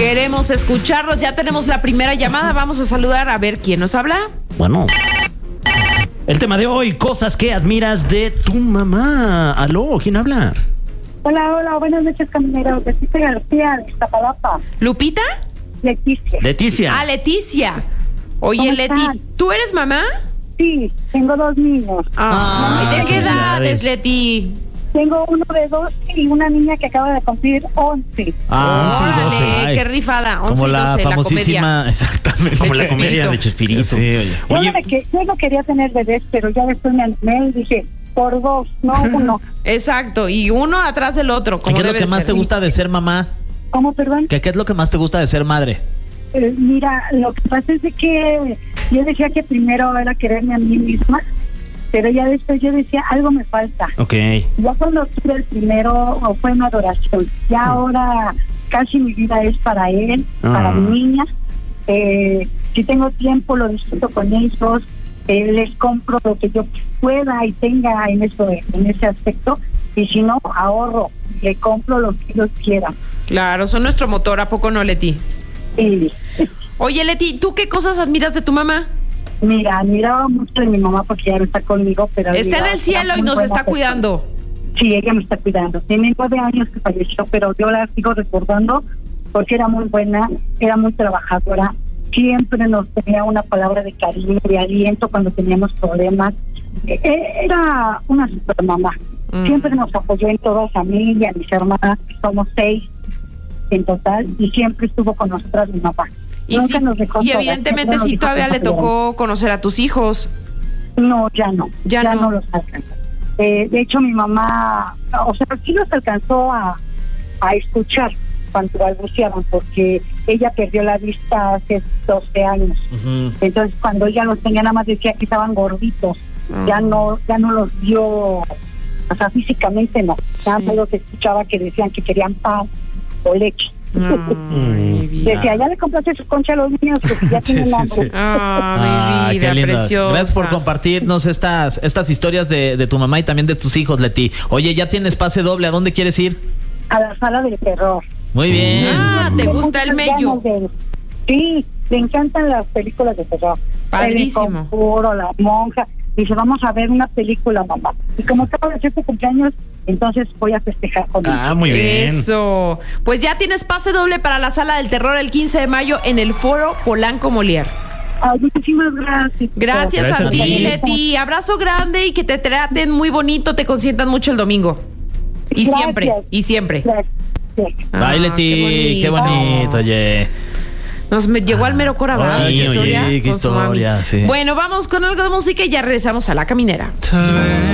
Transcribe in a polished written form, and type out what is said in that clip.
Queremos escucharlos. Ya tenemos la primera llamada. Vamos a saludar a ver quién nos habla. Bueno, el tema de hoy, cosas que admiras de tu mamá. Aló, ¿quién habla? Hola, buenas noches, caminero. Leticia García, de Iztapalapa. ¿Lupita? Leticia. Ah, Leticia. Oye, Leti, ¿tú eres mamá? Sí, tengo 2 niños. ¿De qué edades, Leti? Tengo uno de 12 y una niña que acaba de cumplir 11. 11 y 12. Órale, qué rifada. 11 Como y 12, la famosísima, exactamente. Como la Chespirito. comedia de Chespirito. Sí, oye. Yo no quería tener bebés, pero ya después me animé y dije, por 2, no uno. Exacto, y uno atrás del otro. ¿Y Como qué es lo debe que de más ser. te gusta de ser mamá? ¿Cómo, perdón? ¿Qué es lo que más te gusta de ser madre? Mira, lo que pasa es de que yo decía que primero era quererme a mí misma, pero ya después yo decía, algo me falta. Ok. Ya cuando tuve el primero fue una adoración. Ya ahora casi mi vida es para él, para mi niña. Si tengo tiempo lo disfruto con ellos. Les compro lo que yo pueda y tenga en ese aspecto. Y si no, ahorro. Le compro lo que ellos quieran. Claro, son nuestro motor, ¿a poco no, Leti? Y Oye, Leti, ¿tú qué cosas admiras de tu mamá? mira, admiraba mucho de mi mamá porque ya no está conmigo, pero Está en el cielo y nos está cuidando. Sí, ella me está cuidando. Tiene 9 años que falleció, pero yo la sigo recordando porque era muy buena, era muy trabajadora. Siempre nos tenía una palabra de cariño, de aliento cuando teníamos problemas. Era una super mamá. Siempre nos apoyó en toda familia, mis hermanas, que somos 6 en total, y siempre estuvo con nosotras mi mamá. Y, Nunca nos dejó y solas, evidentemente siempre nos sí dijo todavía que le nos tocó conocer a tus hijos. No, ya no. Ya Ya no. no los alcanzó. De hecho, mi mamá, o sea, sí los alcanzó a escuchar cuando balbuceaban, porque ella perdió la vista hace 12 años. Entonces, cuando ella los tenía, nada más decía que estaban gorditos. Ya no los vio, o sea, físicamente no. Nada más los escuchaba que decían que querían pan o leche. Mi vida. Decía, ya le compraste su concha a los niños porque ya tienen hambre. Mi vida qué lindo. preciosa. Gracias por compartirnos estas historias de tu mamá y también de tus hijos, Leti. Oye, ya tienes pase doble. ¿A dónde quieres ir? A la sala del terror. Muy bien. ¿Te gusta el mello? Sí, le encantan las películas de terror. Padrísimo. El Conjuro, La Monja. Dice, vamos a ver una película, mamá. Y como acaba de ser tu cumpleaños, entonces voy a festejar con ella. Muy bien. Eso. Pues ya tienes pase doble para la Sala del Terror el 15 de mayo en el Foro Polanco Molière. Ay, muchísimas gracias. Gracias a ti, Leti. Abrazo grande y que te traten muy bonito, te consientan mucho el domingo. Y Gracias. siempre. Gracias. Bye, Leti. Qué bonito, oye. Nos llegó al mero cora, ¿verdad? Sí, Qué oye, qué con su mami. historia, sí. Bueno, vamos con algo de música y ya regresamos a La Caminera. Tal vez